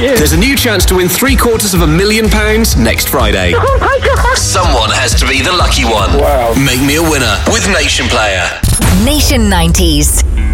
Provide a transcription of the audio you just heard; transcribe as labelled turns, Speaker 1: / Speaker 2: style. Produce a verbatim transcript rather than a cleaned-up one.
Speaker 1: you.
Speaker 2: There's a new chance to win three quarters of a million pounds next Friday.
Speaker 1: Oh my God.
Speaker 3: Someone has to be the lucky one.
Speaker 4: Wow.
Speaker 3: Make me a winner with Nation Player.
Speaker 5: Nation nineties.